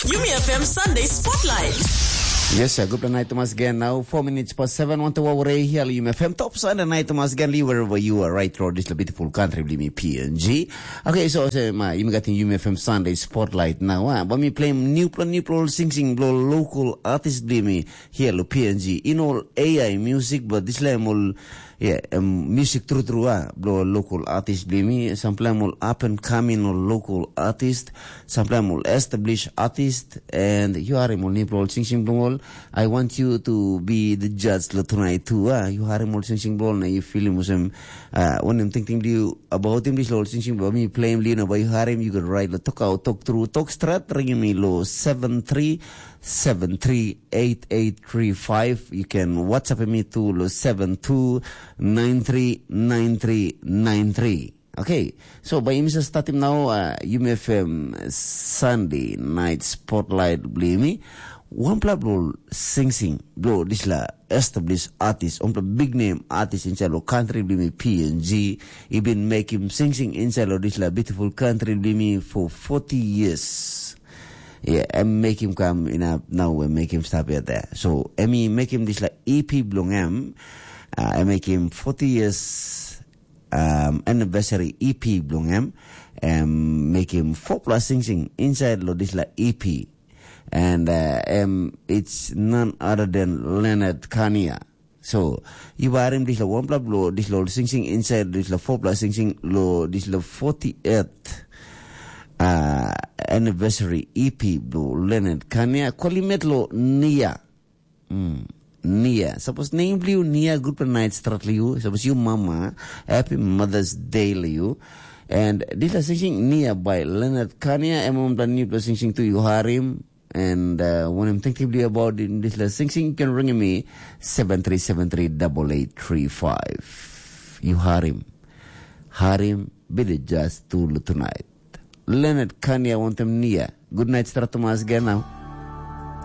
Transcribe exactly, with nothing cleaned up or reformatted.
Yumi F M Sunday Spotlight. Yes, sir. Good night to us again. Now, four minutes past seven. Want to worry here, Yumi F M. Top Sunday night to us again. Wherever you are, right through this beautiful country, believe me, P N G. Okay, so, so ma, you got Yumi F M Sunday Spotlight now. Ah, but me play new plan, new plan, sing, sing, blow local artists, believe me, here, lo P N G. In all A I music, but this level. Yeah, um, music true true ah, blow local artist believe me. Sometimes will up and coming or local artist, sometimes will established artist, and you are a more sing sing blow. I want you to be the judge tonight too. Ah, you are a more sing sing blow. Na you feel him uh when I'm thinking you about him this low sing sing blow. Me play him lino by you are him. You could write the talk out talk through talk strat ring me low seven three. seven three eight eight three five. You can WhatsApp me to seven two nine three nine three nine three. Okay, so by Mister starting now, uh, Yumi F M Sunday night spotlight, believe me. One blow sing sing blow this la established artist, one big name artist inside the country, believe me, P N G. He been making sing sing inside of this la beautiful country, believe me, for forty years. Yeah, and make him come in a now and make him stop here there. So I mean make him this like E P Blong M. Uh, I make him forty years um anniversary E P Blong M, and make him four plus sing sing inside lo this like E P. And uh, um it's none other than Leonard Kania. So you are him this la one plus lo this lo sing sing inside this la four plus sing sing lo this la forty eighth Uh, anniversary E P blue Leonard Kania Kwalimetlo Nia mm, Nia suppose name blue Nia good night start you suppose you mama happy Mother's Day you, and this is singing Nia by Leonard Kania. I'm on the new singing to you Harim, and uh, when I'm thinking about it, this is singing you can ring me seven three seven three eight eight three five. You Harim Harim be the just to tonight. Leonard Kania want them near. Good night, start to again now.